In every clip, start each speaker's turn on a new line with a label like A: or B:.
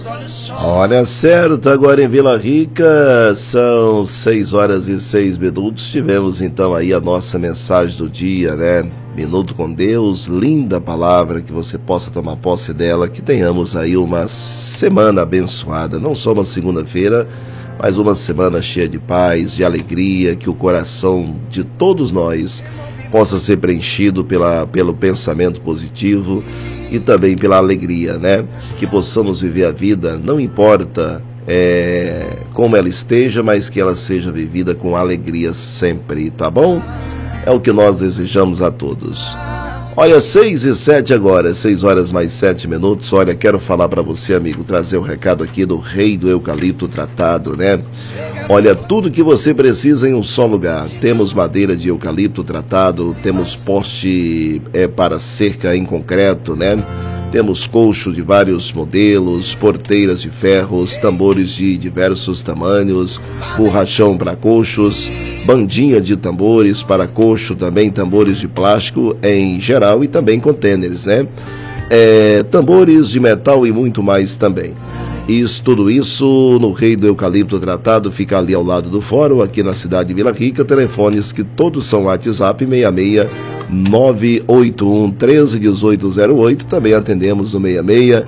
A: Hora certa, agora em Vila Rica, são 6h06. Tivemos então aí a nossa mensagem do dia, né? Minuto com Deus, linda palavra, que você possa tomar posse dela, que tenhamos aí uma semana abençoada, não só uma segunda-feira, mas uma semana cheia de paz, de alegria, que o coração de todos nós possa ser preenchido pelo pensamento positivo e também pela alegria, né? Que possamos viver a vida, não importa como ela esteja, mas que ela seja vivida com alegria sempre, tá bom? É o que nós desejamos a todos. Olha, 6h07 agora, 6h mais 7. Olha, quero falar para você, amigo, trazer o recado aqui do Rei do Eucalipto Tratado, né? Olha, tudo que você precisa em um só lugar. Temos madeira de eucalipto tratado, temos poste para cerca em concreto, né? Temos colcho de vários modelos, porteiras de ferros, tambores de diversos tamanhos, borrachão para colchos, bandinha de tambores para colcho, também tambores de plástico em geral e também contêineres, né? Tambores de metal e muito mais também. Tudo isso no Rei do Eucalipto Tratado, fica ali ao lado do fórum, aqui na cidade de Vila Rica. Telefones que todos são WhatsApp, 66 981 13 1808. Também atendemos no 66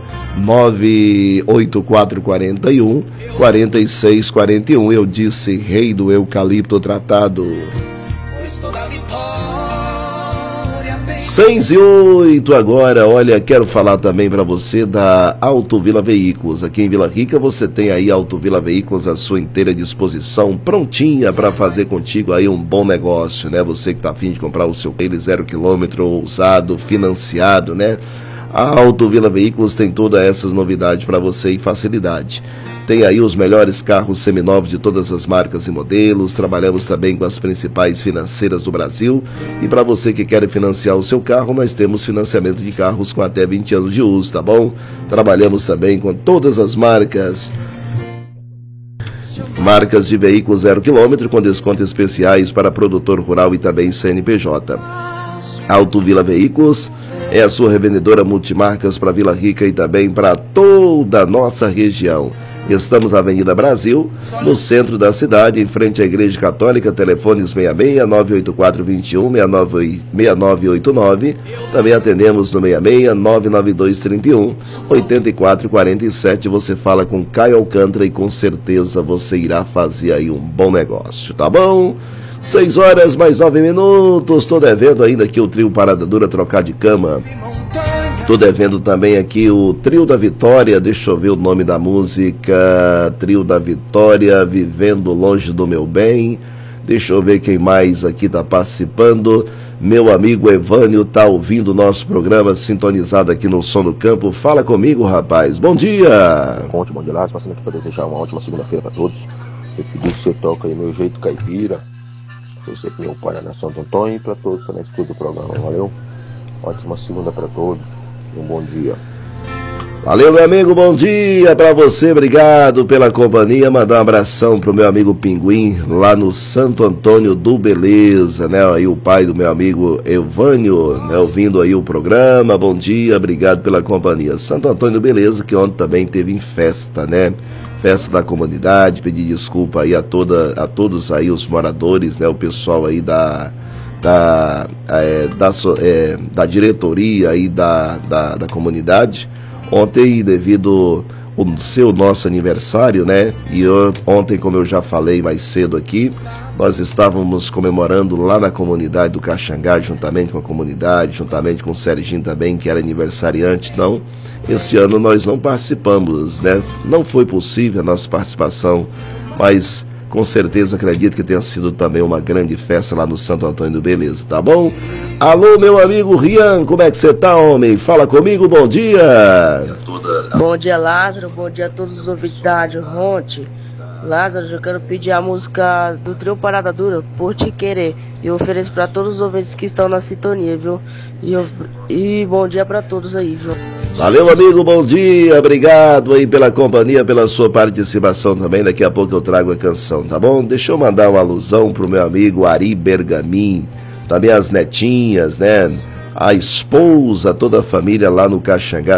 A: 984 41 46 41. Eu disse Rei do Eucalipto Tratado. 6h08 agora. Olha, quero falar também para você da Autovila Veículos. Aqui em Vila Rica você tem aí a Autovila Veículos à sua inteira disposição, prontinha para fazer contigo aí um bom negócio, né? Você que está a fim de comprar o seu 0 km usado, financiado, né? A Autovila Veículos tem todas essas novidades para você e facilidade. Tem aí os melhores carros seminovos de todas as marcas e modelos. Trabalhamos também com as principais financeiras do Brasil. E para você que quer financiar o seu carro, nós temos financiamento de carros com até 20 anos de uso, tá bom? Trabalhamos também com todas as marcas de veículos 0 km, com descontos especiais para produtor rural e também CNPJ. Autovila Veículos é a sua revendedora multimarcas para Vila Rica e também para toda a nossa região. Estamos na Avenida Brasil, no centro da cidade, em frente à Igreja Católica. Telefones 66 984 21 6989. Também atendemos no 66 992 31 8447. Você fala com Caio Alcântara e com certeza você irá fazer aí um bom negócio, tá bom? 6h mais 9. Tô devendo ainda aqui o trio Parada Dura Trocar de Cama. Tô devendo também aqui o Trio da Vitória, deixa eu ver o nome da música, Trio da Vitória, Vivendo Longe do Meu Bem. Deixa eu ver quem mais aqui tá participando. Meu amigo Evânio tá ouvindo o nosso programa, sintonizado aqui no Som do Campo. Fala comigo, rapaz. Bom dia.
B: Bom dia, Lázaro. Passando aqui para desejar uma ótima segunda-feira para todos. Eu pedi que você toca aí Meu Jeito Caipira. Você que meu pai é na Santo Antônio, e para todos que estão na escuta do programa. Valeu? Ótima segunda para todos. Um bom dia.
A: Valeu, meu amigo, bom dia pra você, obrigado pela companhia. Mandar um abração pro meu amigo Pinguim, lá no Santo Antônio do Beleza, né? Aí o pai do meu amigo Evânio, né? Ouvindo aí o programa, bom dia, obrigado pela companhia. Santo Antônio do Beleza, que ontem também teve em festa, né? Festa da comunidade, pedir desculpa aí a todos aí os moradores, né? O pessoal aí da diretoria aí da comunidade. Ontem, devido ao nosso aniversário, né? E ontem, como eu já falei mais cedo aqui, nós estávamos comemorando lá na comunidade do Caxangá, juntamente com a comunidade, juntamente com o Serginho também, que era aniversariante. Não, esse ano nós não participamos, né? Não foi possível a nossa participação, mas com certeza acredito que tenha sido também uma grande festa lá no Santo Antônio do Beleza, tá bom? Alô, meu amigo Rian, como é que você tá, homem? Fala comigo, bom dia!
C: Bom dia, Lázaro, bom dia a todos os ouvintes da Rádio Ronte. Lázaro, eu quero pedir a música do Trio Parada Dura, Por Te Querer. E eu ofereço para todos os ouvintes que estão na sintonia, viu? E bom dia para todos aí, viu?
A: Valeu, amigo, bom dia, obrigado aí pela companhia, pela sua participação também. Daqui a pouco eu trago a canção, tá bom? Deixa eu mandar uma alusão pro meu amigo Ari Bergamin, também as netinhas, né? A esposa, toda a família lá no Caxangá.